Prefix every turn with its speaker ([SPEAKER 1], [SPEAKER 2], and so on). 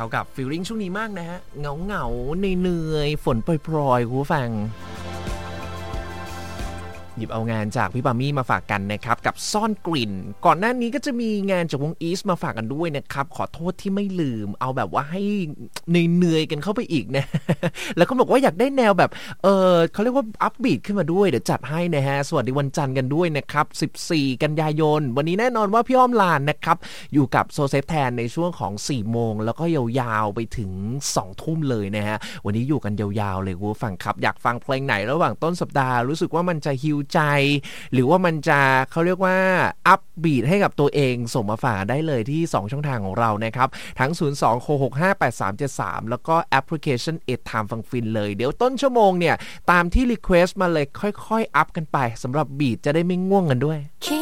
[SPEAKER 1] เข้ากับฟีลลิ่งช่วงนี้มากนะฮะเหงาเหนื่อยฝนโปรยๆคุณผู้ฟังหยิบเอางานจากพี่ปามี่มาฝากกันนะครับกับซ่อนกลิ่นก่อนหน้านี้ก็จะมีงานจากวงอีสมาฝากกันด้วยนะครับขอโทษที่ไม่ลืมเอาแบบว่าให้เหนื่อยกันเข้าไปอีกนะ แล้วก็บอกว่าอยากได้แนวแบบเขาเรียกว่าอัพบีทขึ้นมาด้วยเดี๋ยวจัดให้นะฮะสวัสดีวันจันทร์กันด้วยนะครับ14กันยายนวันนี้แน่นอนว่าพี่อ้อมลานนะครับอยู่กับโซเซฟแทนในช่วงของ4โมงแล้วก็ยาวๆไปถึง2ทุ่มเลยนะฮะวันนี้อยู่กันยาวๆเลยคุณผู้ฟังครับอยากฟังเพลงไหนระหว่างต้นสัปดาห์รู้สึกว่ามันจะฮิวใจหรือว่ามันจะเขาเรียกว่าอัพบีทให้กับตัวเองส่งมาฝากได้เลยที่2ช่องทางของเรานะครับทั้ง026658373แล้วก็แอปพลิเคชัน8 Time ฟังฟินเลยเดี๋ยวต้นชั่วโมงเนี่ยตามที่รีเควสต์มาเลยค่อยๆอัพกันไปสำหรับบีทจะได้ไม่ง่วงกันด้วย